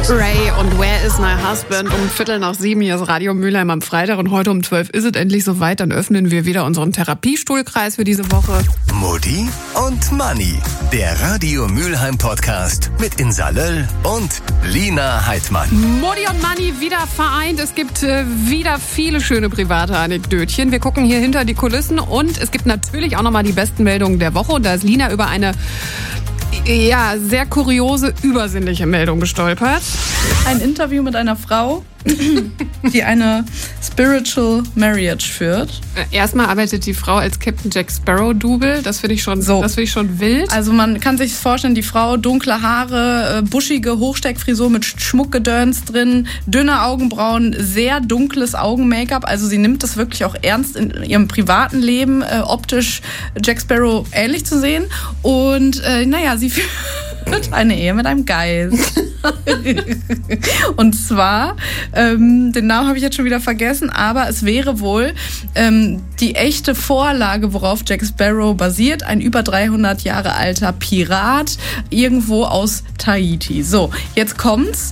Ray und Where is my husband? Um 6:45 hier ist Radio Mülheim am Freitag und heute um 12 ist es endlich soweit. Dann öffnen wir wieder unseren Therapiestuhlkreis für diese Woche. Mutti und Manni, der Radio Mülheim Podcast mit Insa Löll und Lina Heidmann. Mutti und Manni wieder vereint. Es gibt wieder viele schöne private Anekdötchen. Wir gucken hier hinter die Kulissen und es gibt natürlich auch nochmal die besten Meldungen der Woche. Und da ist Lina über eine sehr kuriose, übersinnliche Meldung gestolpert. Ein Interview mit einer Frau, die eine Spiritual Marriage führt. Erstmal arbeitet die Frau als Captain Jack Sparrow-Double. Das finde ich schon wild. Also man kann sich vorstellen, die Frau, dunkle Haare, buschige Hochsteckfrisur mit Schmuckgedöns drin, dünne Augenbrauen, sehr dunkles Augen-Make-up. Also sie nimmt das wirklich auch ernst in ihrem privaten Leben, optisch Jack Sparrow ähnlich zu sehen. Und sie führt eine Ehe mit einem Geist. Und zwar, den Namen habe ich jetzt schon wieder vergessen, aber es wäre wohl die echte Vorlage, worauf Jack Sparrow basiert, ein über 300 Jahre alter Pirat irgendwo aus Tahiti. So, jetzt kommt's.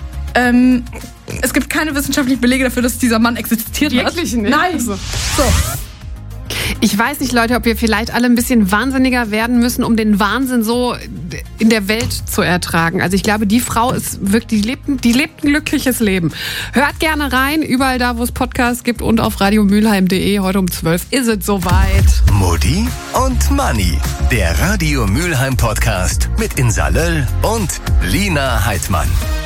Es gibt keine wissenschaftlichen Belege dafür, dass dieser Mann existiert hat. Wirklich nicht? Nein. Also. So. Ich weiß nicht, Leute, ob wir vielleicht alle ein bisschen wahnsinniger werden müssen, um den Wahnsinn so in der Welt zu ertragen. Also ich glaube, die Frau ist wirklich, die lebt ein glückliches Leben. Hört gerne rein, überall da, wo es Podcasts gibt und auf radiomülheim.de. Heute um 12 ist es soweit. Mutti und Manni, der Radio Mülheim Podcast mit Insa Löll und Lina Heidmann.